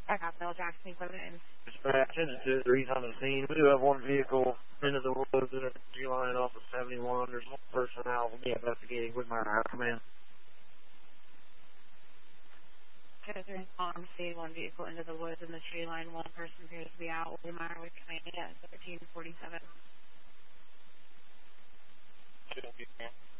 I got Bill Jackson equipment. Dispatch, into 3's on the scene. We do have one vehicle into the woods in a tree line off of 71. There's one person out. We'll be investigating with my command. There's on scene, one vehicle into the woods in the tree line. One person appears to be out. Williamar with command at 1347.